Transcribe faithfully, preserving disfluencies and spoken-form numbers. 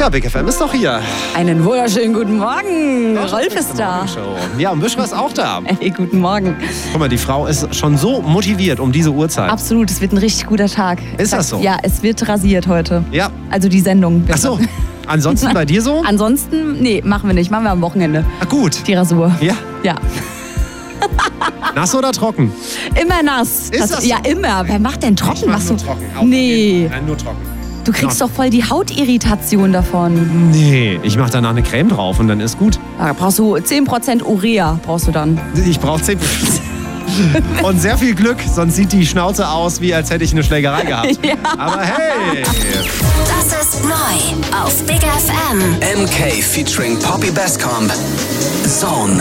Ja, Big F M ist doch hier. Einen wunderschönen guten Morgen. Ja, Rolf ist da. Ja, und Bischka ist auch da. Hey, guten Morgen. Guck mal, die Frau ist schon so motiviert um diese Uhrzeit. Absolut, es wird ein richtig guter Tag. Ist das so? Ja, es wird rasiert heute. Ja. Also die Sendung. Ach so. Ansonsten bei dir so? Ansonsten, nee, machen wir nicht. Machen wir am Wochenende. Ah, gut. Die Rasur. Ja. Ja. Nass oder trocken? Immer nass. Ist das so? Ja, immer. Wer macht denn trocken? Ich mach Machst nur du? trocken. Auch Nee. Nein, nur trocken. Du kriegst Ja. doch voll die Hautirritation davon. Nee, ich mach danach eine Creme drauf und dann ist gut. Da brauchst du zehn Prozent Urea, brauchst du dann. Ich brauche zehn und sehr viel Glück, sonst sieht die Schnauze aus, wie als hätte ich eine Schlägerei gehabt. Ja. Aber hey! Das ist neu auf Big F M. M K featuring Poppy Basscomb. Zone.